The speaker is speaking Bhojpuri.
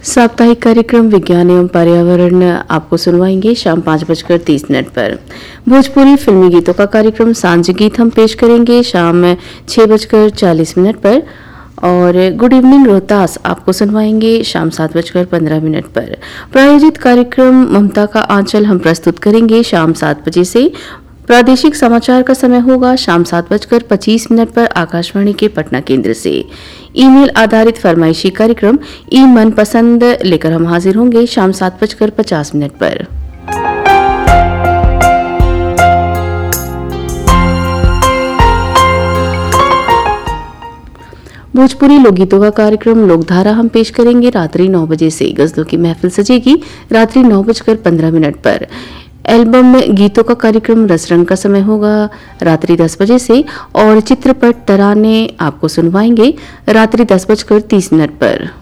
साप्ताहिक कार्यक्रम विज्ञान एवं पर्यावरण आपको सुनवाएंगे शाम 5:30 पर। भोजपुरी फिल्मी गीतों का कार्यक्रम सांझ गीत हम पेश करेंगे शाम 6:40 पर और गुड इवनिंग रोहतास आपको सुनवाएंगे शाम 7:15 पर। प्रायोजित कार्यक्रम ममता का आंचल हम प्रस्तुत करेंगे शाम 7 बजे से। प्रादेशिक समाचार का समय होगा शाम 7:25 पर आकाशवाणी के पटना केंद्र से। ईमेल आधारित फरमाइशी कार्यक्रम ई मन पसंद लेकर हम हाजिर होंगे शाम 7:50 पर। भोजपुरी लोकगीतों का कार्यक्रम लोकधारा हम पेश करेंगे रात्रि 9 बजे से। गजलों की महफिल सजेगी रात्रि 9:15 पर। एल्बम गीतों का कार्यक्रम रसरंग का समय होगा रात्रि 10 बजे से और चित्रपट तराने आपको सुनवाएंगे रात्रि 10:30 पर।